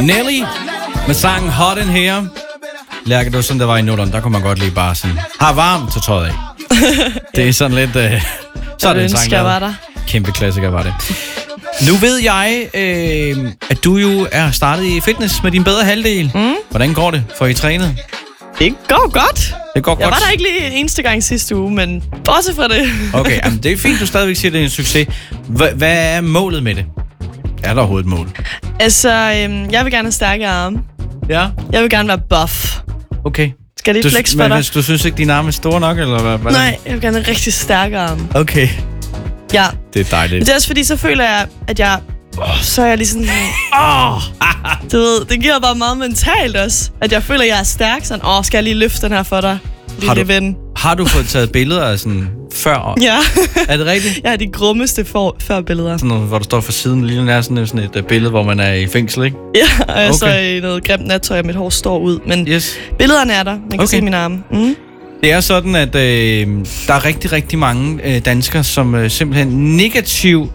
Nelly med sangen Hot in Here. Lærke, det var sådan, der var i nullerne. Der kunne man godt lige bare sådan, har varmt til tøjet af. Det er sådan lidt... så er det en sang, der var kæmpe klassiker, var det. Nu ved jeg, at du jo er startet i fitness med din bedre halvdel. Hvordan går det? Får I trænet? Det går godt. Det går godt. Jeg var der ikke lige eneste gang sidste uge, men også fra det. Okay, jamen, det er fint, du stadigvæk siger, at det er en succes. Hvad er målet med det? Er der overhovedet et mål? Altså, jeg vil gerne have stærke arme. Ja? Jeg vil gerne være buff. Okay. Skal det flex for dig? Du synes ikke, dine arme er store nok, eller hvad? Nej, jeg vil gerne have rigtig stærke arme. Okay. Ja. Det er dejligt. Men det er også fordi, så føler jeg, at jeg... så er jeg lige sådan... du ved, det giver bare meget mentalt også. At jeg føler, at jeg er stærk. Sådan, skal jeg lige løfte den her for dig? Lille ven. Har du fået taget billeder af sådan før? Ja. Er det rigtigt? Jeg har de grummeste før billeder. Sådan noget, hvor du står for siden, lige nær sådan et billede, hvor man er i fængsel, ikke? Ja, og jeg så i noget grimt nattøj, og mit hår står ud. Men billederne er der. Man kan se mine arme. Det er sådan, at der er rigtig, rigtig mange danskere, som simpelthen negativt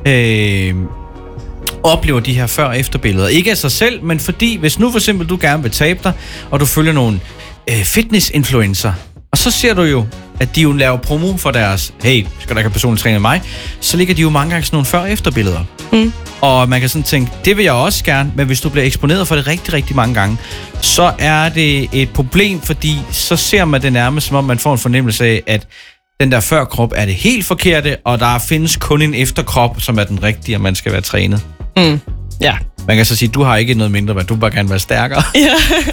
oplever de her før- og efterbilleder. Ikke af sig selv, men fordi, hvis nu for eksempel du gerne vil tabe dig, og du følger nogle fitness-influencer, og så ser du jo, at de jo laver promo for deres, hey, skal der ikke have personlig træner mig, så ligger de jo mange gange sådan nogle før- og efterbilleder. Og man kan sådan tænke, det vil jeg også gerne, men hvis du bliver eksponeret for det rigtig, rigtig mange gange, så er det et problem, fordi så ser man det nærmest, som om man får en fornemmelse af, at den der før-krop er det helt forkerte, og der findes kun en efterkrop, som er den rigtige, og man skal være trænet. Ja. Man kan så sige, du har ikke noget mindre værd, du vil bare gerne være stærkere. Ja.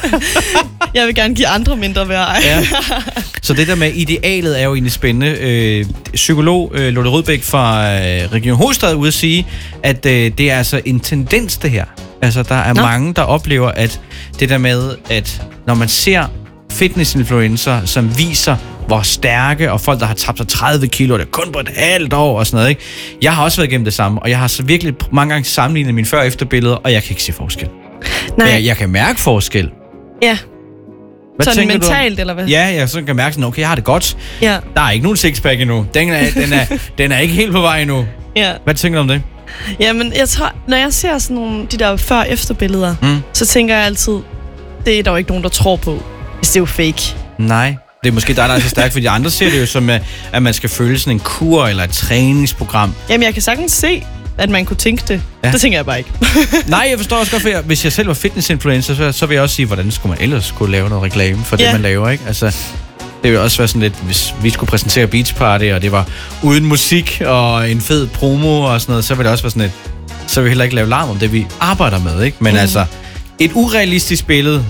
Jeg vil gerne give andre mindre værd. Ja. Så det der med idealet er jo egentlig spændende. Psykolog Lotte Rødbæk fra Region Hovedstad ude at sige, at det er altså en tendens det her. Altså der er mange, der oplever, at det der med, at når man ser fitnessinfluencer, som viser, hvor stærke, og folk, der har tabt sig 30 kilo, det er kun på et halvt år og sådan noget, ikke? Jeg har også været igennem det samme, og jeg har så virkelig mange gange sammenlignet mine før- og efterbilleder, og jeg kan ikke se forskel. Nej. Jeg kan mærke forskel. Ja. Hvad sådan tænker mentalt, du? eller hvad? Ja, jeg sådan kan mærke sådan, okay, jeg har det godt. Ja. Der er ikke nogen sixpack endnu. Den er ikke helt på vej endnu. Ja. Hvad tænker du om det? Jamen, jeg tror, når jeg ser sådan nogle, de der før- og efterbilleder, så tænker jeg altid, det er der jo ikke nogen, der tror på, hvis det er jo fake. Nej. Det er måske dig, der er så stærkt, fordi andre ser det jo som, at man skal følge sådan en kur eller et træningsprogram. Jamen, jeg kan sagtens se, at man kunne tænke det. Ja. Det tænker jeg bare ikke. Nej, jeg forstår også godt, for hvis jeg selv var fitnessinfluencer, så vil jeg også sige, hvordan skulle man ellers skulle lave noget reklame for det, man laver, ikke? Altså, det vil også være sådan lidt, hvis vi skulle præsentere Beach Party, og det var uden musik og en fed promo og sådan noget, så vil det også være sådan lidt, så vil vi heller ikke lave larm om det, vi arbejder med, ikke? Men altså, et urealistisk billede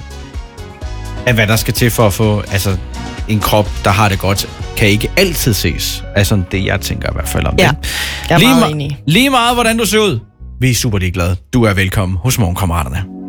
af, hvad der skal til for at få en krop, der har det godt, kan ikke altid ses. Altså det, jeg tænker i hvert fald om det. Jeg er meget enig. Lige meget, hvordan du ser ud. Vi er super glade. Du er velkommen hos Morgenkammeraterne.